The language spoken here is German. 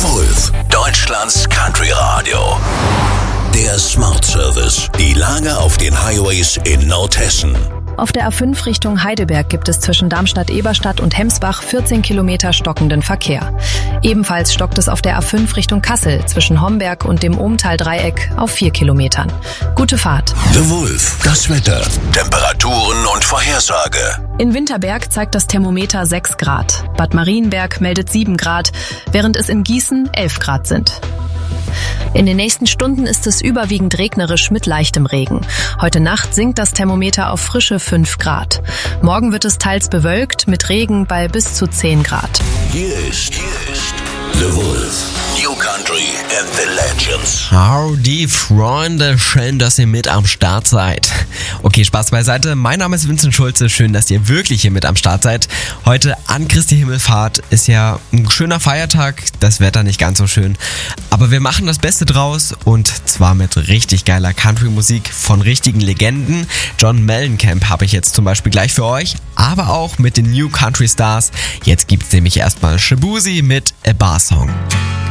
Wolf, Deutschlands Country Radio. Der Smart Service. Die Lage auf den Highways in Nordhessen. Auf der A5 Richtung Heidelberg gibt es zwischen Darmstadt-Eberstadt und Hemsbach 14 Kilometer stockenden Verkehr. Ebenfalls stockt es auf der A5 Richtung Kassel zwischen Homberg und dem Ohmtal-Dreieck auf 4 Kilometern. Gute Fahrt. The Wolf, das Wetter, Temperaturen und Vorhersage. In Winterberg zeigt das Thermometer 6 Grad. Bad Marienberg meldet 7 Grad, während es in Gießen 11 Grad sind. In den nächsten Stunden ist es überwiegend regnerisch mit leichtem Regen. Heute Nacht sinkt das Thermometer auf frische 5 Grad. Morgen wird es teils bewölkt mit Regen bei bis zu 10 Grad. Hier ist The Wolf. New Country and the Legends. Howdy, Freunde, schön, dass ihr mit am Start seid. Okay, Spaß beiseite. Mein Name ist Vincent Schulze. Schön, dass ihr wirklich hier mit am Start seid. Heute an Christi Himmelfahrt ist ja ein schöner Feiertag. Das Wetter nicht ganz so schön. Aber wir machen das Beste draus und zwar mit richtig geiler Country-Musik von richtigen Legenden. John Mellencamp habe ich jetzt zum Beispiel gleich für euch, aber auch mit den New Country Stars. Jetzt gibt's nämlich erstmal Shaboozey mit A Bar Song.